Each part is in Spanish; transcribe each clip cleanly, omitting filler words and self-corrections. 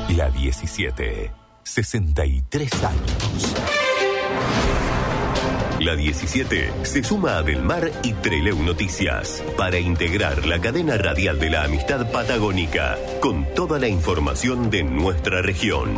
La 17. 63 años. La 17 se suma a Del Mar y Trelew Noticias para integrar la cadena radial de la amistad patagónica con toda la información de nuestra región.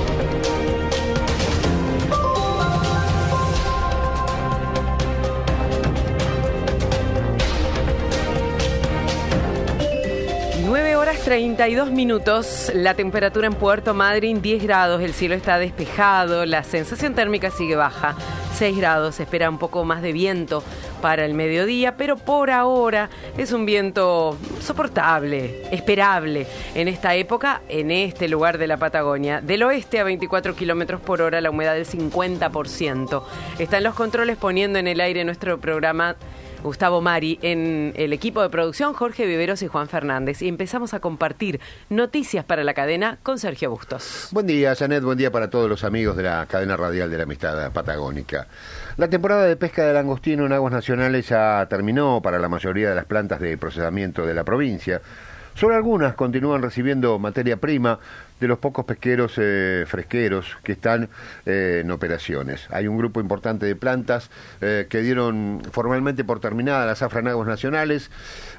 Horas 32 minutos, la temperatura en Puerto Madryn 10 grados, el cielo está despejado, la sensación térmica sigue baja, 6 grados, se espera un poco más de viento para el mediodía, pero por ahora es un viento soportable, esperable en esta época, en este lugar de la Patagonia. Del oeste a 24 kilómetros por hora, la humedad del 50%. Están los controles poniendo en el aire nuestro programa Gustavo Mari, en el equipo de producción Jorge Viveros y Juan Fernández, y empezamos a compartir noticias para la cadena con Sergio Bustos. Buen día, Janet, buen día para todos los amigos de la cadena radial de la amistad patagónica. La temporada de pesca del langostino en aguas nacionales ya terminó para la mayoría de las plantas de procesamiento de la provincia. Solo algunas continúan recibiendo materia prima de los pocos pesqueros fresqueros que están en operaciones. Hay un grupo importante de plantas que dieron formalmente por terminada la zafra en aguas nacionales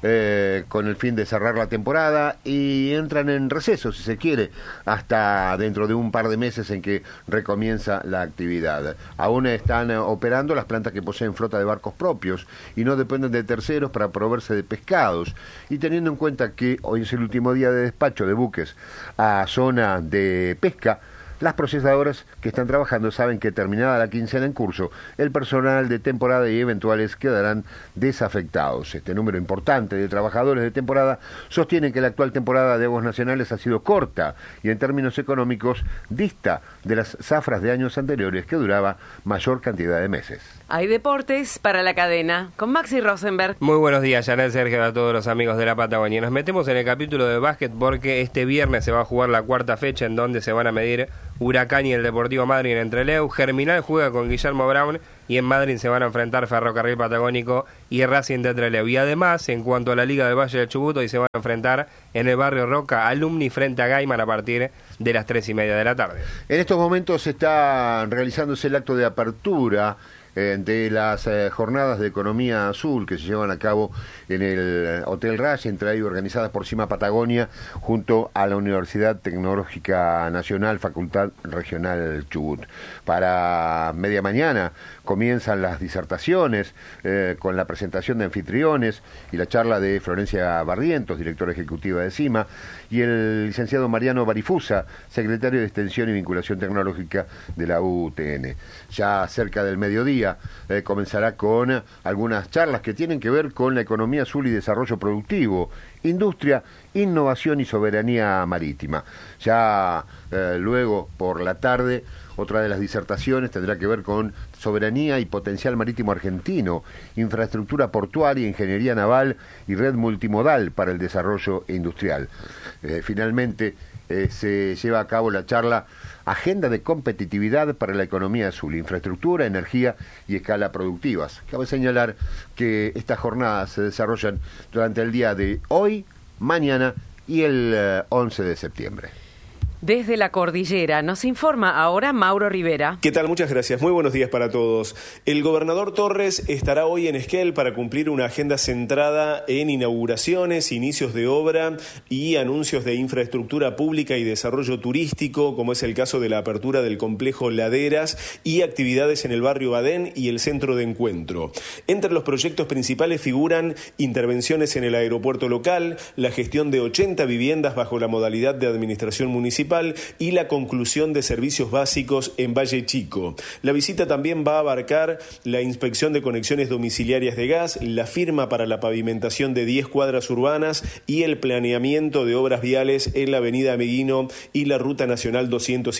con el fin de cerrar la temporada y entran en receso, si se quiere, hasta dentro de un par de meses en que recomienza la actividad. Aún están operando las plantas que poseen flota de barcos propios y no dependen de terceros para proveerse de pescados. Y teniendo en cuenta que hoy es el último día de despacho de buques a zona de pesca, las procesadoras que están trabajando saben que terminada la quincena en curso, el personal de temporada y eventuales quedarán desafectados. Este número importante de trabajadores de temporada sostiene que la actual temporada de aguas nacionales ha sido corta y en términos económicos dista de las zafras de años anteriores que duraba mayor cantidad de meses. Hay deportes para la cadena con Maxi Rosenberg. Muy buenos días, Janet, Sergio, a todos los amigos de la Patagonia. Nos metemos en el capítulo de básquet porque este viernes se va a jugar la cuarta fecha en donde se van a medir Huracán y el Deportivo Madryn en Trelew. Germinal juega con Guillermo Brown y en Madryn se van a enfrentar Ferrocarril Patagónico y Racing de Trelew. Y además, en cuanto a la Liga del Valle del Chubut, hoy se van a enfrentar en el barrio Roca Alumni frente a Gaiman a partir de las 3:30 de la tarde. En estos momentos está realizándose el acto de apertura de las jornadas de economía azul que se llevan a cabo en el Hotel Racing, entre ellos organizadas por CIMA Patagonia junto a la Universidad Tecnológica Nacional, Facultad Regional Chubut. Para media mañana comienzan las disertaciones con la presentación de anfitriones y la charla de Florencia Barrientos, directora ejecutiva de CIMA, y el licenciado Mariano Barifusa, secretario de Extensión y Vinculación Tecnológica de la UTN. Ya cerca del mediodía comenzará con algunas charlas que tienen que ver con la economía azul y desarrollo productivo, industria, innovación y soberanía marítima. Ya luego por la tarde otra de las disertaciones tendrá que ver con soberanía y potencial marítimo argentino, infraestructura portuaria, ingeniería naval y red multimodal para el desarrollo industrial. Finalmente se lleva a cabo la charla Agenda de competitividad para la economía azul, infraestructura, energía y escala productivas. Cabe señalar que estas jornadas se desarrollan durante el día de hoy, mañana y el 11 de septiembre. Desde la cordillera nos informa ahora Mauro Rivera. ¿Qué tal? Muchas gracias. Muy buenos días para todos. El gobernador Torres estará hoy en Esquel para cumplir una agenda centrada en inauguraciones, inicios de obra y anuncios de infraestructura pública y desarrollo turístico, como es el caso de la apertura del complejo Laderas y actividades en el barrio Badén y el centro de encuentro. Entre los proyectos principales figuran intervenciones en el aeropuerto local, la gestión de 80 viviendas bajo la modalidad de administración municipal y la conclusión de servicios básicos en Valle Chico. La visita también va a abarcar la inspección de conexiones domiciliarias de gas, la firma para la pavimentación de 10 cuadras urbanas y el planeamiento de obras viales en la avenida Meguino y la Ruta Nacional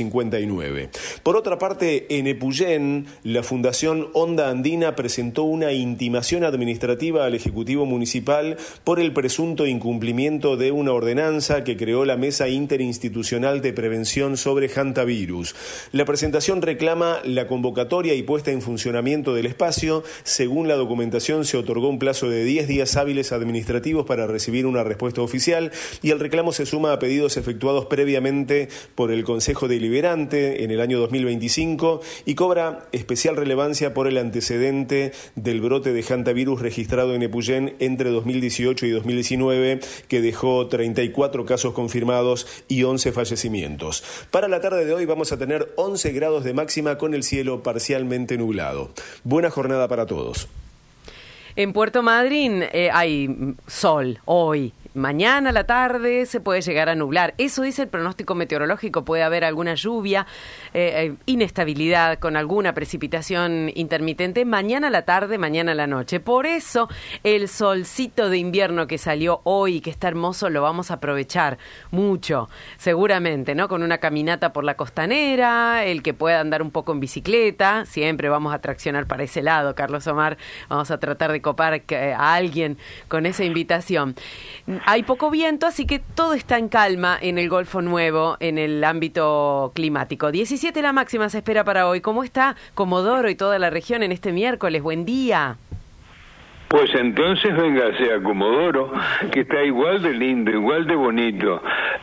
259. Por otra parte, en Epuyén, la Fundación Onda Andina presentó una intimación administrativa al Ejecutivo Municipal por el presunto incumplimiento de una ordenanza que creó la Mesa Interinstitucional Nacional de Prevención sobre Hantavirus. La presentación reclama la convocatoria y puesta en funcionamiento del espacio. Según la documentación, se otorgó un plazo de 10 días hábiles administrativos para recibir una respuesta oficial, y el reclamo se suma a pedidos efectuados previamente por el Consejo Deliberante en el año 2025 y cobra especial relevancia por el antecedente del brote de hantavirus registrado en Epuyén entre 2018 y 2019, que dejó 34 casos confirmados y 11 fallecimientos. Para la tarde de hoy vamos a tener 11 grados de máxima con el cielo parcialmente nublado. Buena jornada para todos. En Puerto Madryn hay sol hoy. Mañana a la tarde se puede llegar a nublar. Eso dice el pronóstico meteorológico. Puede haber alguna lluvia, inestabilidad con alguna precipitación intermitente mañana a la tarde, mañana a la noche. Por eso el solcito de invierno que salió hoy, que está hermoso, lo vamos a aprovechar mucho, seguramente, ¿no? Con una caminata por la costanera, el que pueda andar un poco en bicicleta. Siempre vamos a traccionar para ese lado, Carlos Omar. Vamos a tratar de copar a alguien con esa invitación. Hay poco viento, así que todo está en calma en el Golfo Nuevo, en el ámbito climático. 17 la máxima se espera para hoy. ¿Cómo está Comodoro y toda la región en este miércoles? Buen día. Pues entonces véngase a Comodoro, que está igual de lindo, igual de bonito.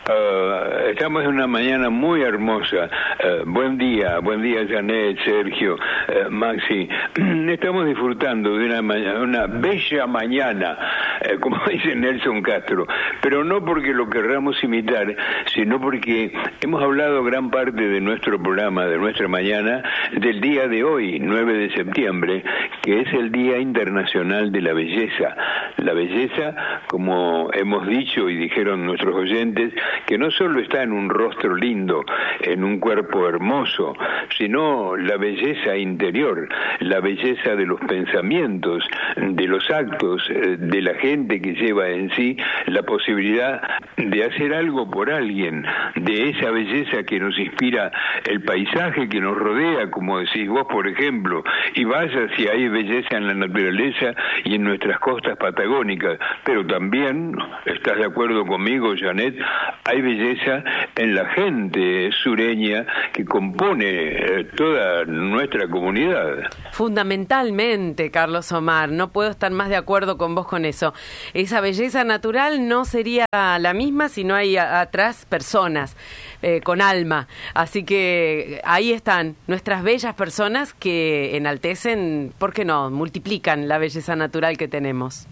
Estamos en una mañana muy hermosa. Buen día Janet, Sergio, Maxi. Estamos disfrutando de una bella mañana, como dice Nelson Castro, pero no porque lo querramos imitar, sino porque hemos hablado gran parte de nuestro programa, de nuestra mañana, del día de hoy, 9 de septiembre, que es el Día Internacional de la Belleza. La belleza, como hemos dicho y dijeron nuestros oyentes, que no solo está en un rostro lindo, en un cuerpo hermoso, sino la belleza interior, la belleza de los pensamientos, de los actos, de la gente que lleva en sí la posibilidad de hacer algo por alguien, de esa belleza que nos inspira el paisaje que nos rodea, como decís vos, por ejemplo, y vaya si hay belleza en la naturaleza y en nuestras costas patagónicas, pero también, ¿estás de acuerdo conmigo, Janet? Hay belleza en la gente sureña que compone toda nuestra comunidad. Fundamentalmente, Carlos Omar, no puedo estar más de acuerdo con vos con eso. Esa belleza natural no sería la misma si no hay atrás personas con alma. Así que ahí están nuestras bellas personas que enaltecen, ¿por qué no?, multiplican la belleza natural que tenemos.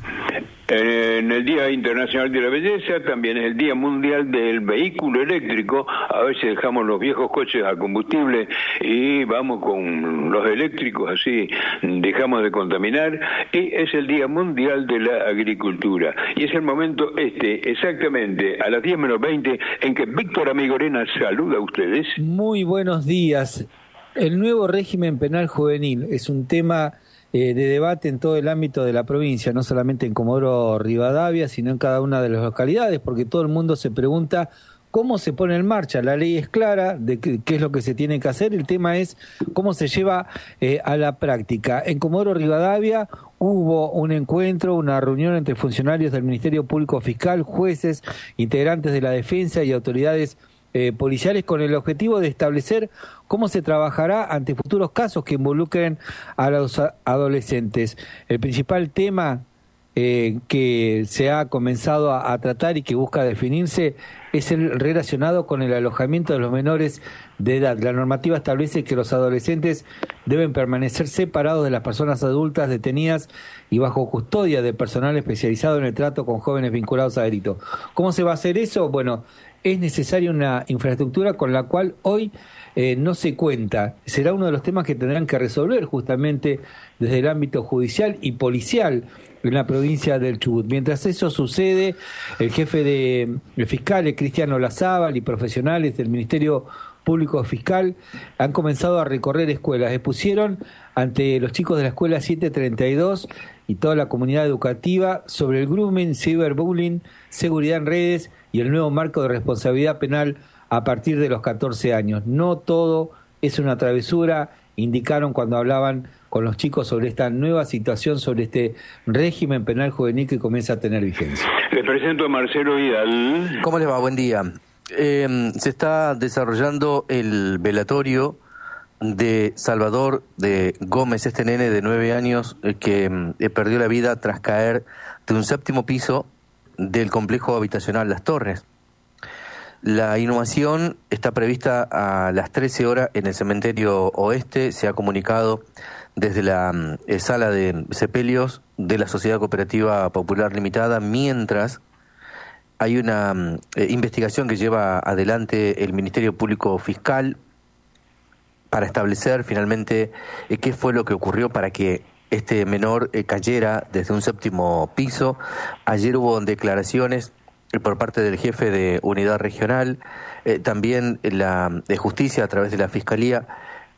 En el Día Internacional de la Belleza también es el Día Mundial del Vehículo Eléctrico. A veces dejamos los viejos coches a combustible y vamos con los eléctricos, así dejamos de contaminar. Y es el Día Mundial de la Agricultura. Y es el momento exactamente a las 10:20 en que Víctor Amigorena saluda a ustedes. Muy buenos días. El nuevo régimen penal juvenil es un tema de debate en todo el ámbito de la provincia, no solamente en Comodoro Rivadavia, sino en cada una de las localidades, porque todo el mundo se pregunta cómo se pone en marcha. La ley es clara de qué es lo que se tiene que hacer, el tema es cómo se lleva a la práctica. En Comodoro Rivadavia hubo un encuentro, una reunión entre funcionarios del Ministerio Público Fiscal, jueces, integrantes de la defensa y autoridades policiales con el objetivo de establecer cómo se trabajará ante futuros casos que involucren a los adolescentes. El principal tema que se ha comenzado a tratar y que busca definirse es el relacionado con el alojamiento de los menores de edad. La normativa establece que los adolescentes deben permanecer separados de las personas adultas detenidas y bajo custodia de personal especializado en el trato con jóvenes vinculados a delito. ¿Cómo se va a hacer eso? Bueno, es necesaria una infraestructura con la cual hoy no se cuenta. Será uno de los temas que tendrán que resolver justamente desde el ámbito judicial y policial en la provincia del Chubut. Mientras eso sucede, el jefe de fiscales, Cristiano Lazábal, y profesionales del Ministerio Público Fiscal han comenzado a recorrer escuelas. Expusieron ante los chicos de la escuela 732 y toda la comunidad educativa sobre el grooming, ciberbullying, seguridad en redes y el nuevo marco de responsabilidad penal a partir de los 14 años. No todo es una travesura, indicaron cuando hablaban con los chicos sobre esta nueva situación, sobre este régimen penal juvenil que comienza a tener vigencia. Les presento a Marcelo Vidal. ¿Cómo les va? Buen día. Se está desarrollando el velatorio de Salvador de Gómez, este nene de 9 años que perdió la vida tras caer de un 7º piso del complejo habitacional Las Torres. La inhumación está prevista a las 13 horas en el cementerio oeste. Se ha comunicado desde la sala de sepelios de la Sociedad Cooperativa Popular Limitada, mientras hay una investigación que lleva adelante el Ministerio Público Fiscal para establecer finalmente qué fue lo que ocurrió para que este menor cayera desde un 7º piso. Ayer hubo declaraciones por parte del jefe de unidad regional, también la de justicia a través de la Fiscalía,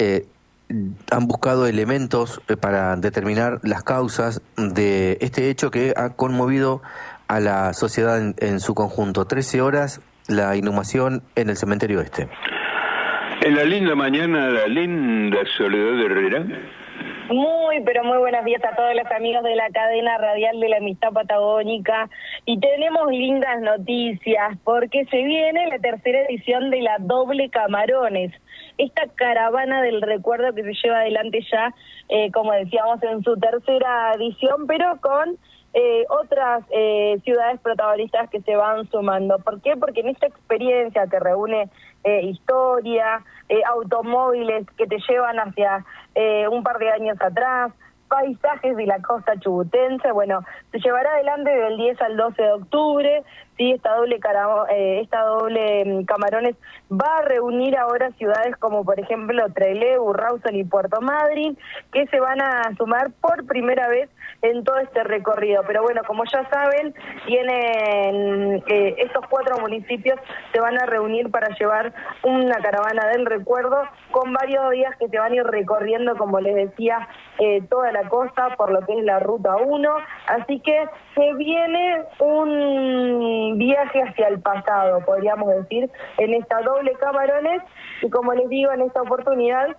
han buscado elementos para determinar las causas de este hecho que ha conmovido a la sociedad en su conjunto. 13 horas, la inhumación en el cementerio este. En la linda mañana, la linda Soledad Herrera. Muy, pero muy buenos días a todos los amigos de la cadena radial de la Amistad Patagónica. Y tenemos lindas noticias, porque se viene la 3ª edición de la Doble Camarones. Esta caravana del recuerdo que se lleva adelante ya, como decíamos, en su 3ª edición, pero con otras ciudades protagonistas que se van sumando. ¿Por qué? Porque en esta experiencia que reúne historia, automóviles que te llevan hacia un par de años atrás, paisajes de la costa chubutense, bueno, se llevará adelante del 10 al 12 de octubre, ¿sí? Esta doble Camarones va a reunir ahora ciudades como por ejemplo Trelew, Rawson y Puerto Madryn, que se van a sumar por primera vez en todo este recorrido. Pero bueno, como ya saben, tienen estos 4 municipios se van a reunir para llevar una caravana del recuerdo con varios días que se van a ir recorriendo, como les decía, toda la costa por lo que es la Ruta 1, así que se viene un viaje hacia el pasado, podríamos decir, en esta doble Camarones, y como les digo, en esta oportunidad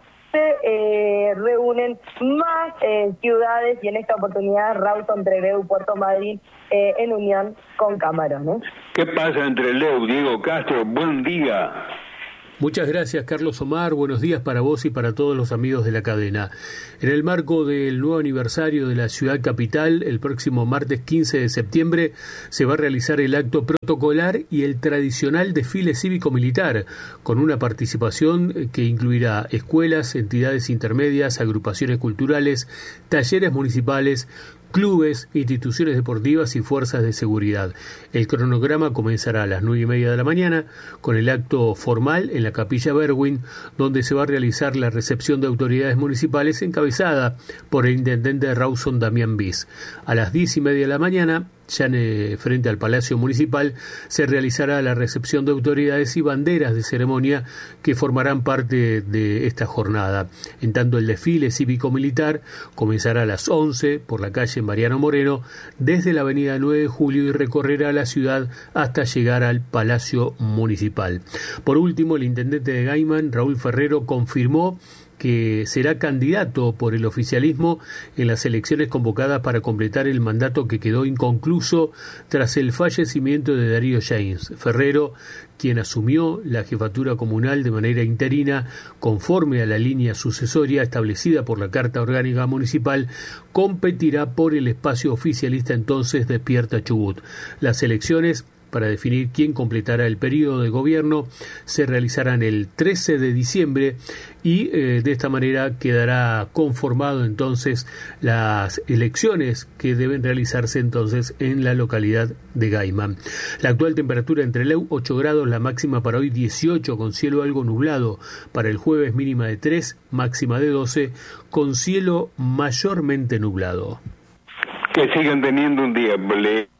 se reúnen más ciudades, y en esta oportunidad Rawson, Trelew, Puerto Madryn, en unión con Camarones. ¿Qué pasa en Trelew, Diego Castro? Buen día. Muchas gracias, Carlos Omar. Buenos días para vos y para todos los amigos de la cadena. En el marco del nuevo aniversario de la ciudad capital, el próximo martes 15 de septiembre se va a realizar el acto protocolar y el tradicional desfile cívico-militar, con una participación que incluirá escuelas, entidades intermedias, agrupaciones culturales, talleres municipales, clubes, instituciones deportivas y fuerzas de seguridad. El cronograma comenzará a las 9:30 de la mañana con el acto formal en la Capilla Berwin, donde se va a realizar la recepción de autoridades municipales encabezada por el intendente de Rawson, Damián Bis. A las 10:30 de la mañana, ya frente al Palacio Municipal, se realizará la recepción de autoridades y banderas de ceremonia que formarán parte de esta jornada. En tanto, el desfile cívico-militar comenzará a las 11 por la calle Mariano Moreno, desde la avenida 9 de Julio, y recorrerá la ciudad hasta llegar al Palacio Municipal. Por último, el intendente de Gaiman, Raúl Ferrero, confirmó que será candidato por el oficialismo en las elecciones convocadas para completar el mandato que quedó inconcluso tras el fallecimiento de Darío James. Ferrero, quien asumió la jefatura comunal de manera interina conforme a la línea sucesoria establecida por la Carta Orgánica Municipal, competirá por el espacio oficialista entonces Despierta Chubut. Las elecciones para definir quién completará el periodo de gobierno se realizarán el 13 de diciembre y de esta manera quedará conformado entonces las elecciones que deben realizarse entonces en la localidad de Gaiman. La actual temperatura en Trelew 8 grados, la máxima para hoy 18 con cielo algo nublado, para el jueves mínima de 3, máxima de 12 con cielo mayormente nublado. Que sigan teniendo un día